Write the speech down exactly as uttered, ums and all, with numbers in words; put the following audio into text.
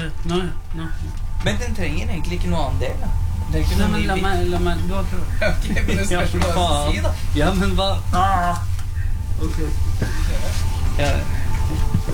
Nå, nå. Men den trenger egentlig ikke noe annen del, da. Det er ikke Nei, noe men ny la bit. meg, la meg, du har prøvd. Ok, men det spørs hva du si, da. Ja, men hva? Ah! Ok. Ja.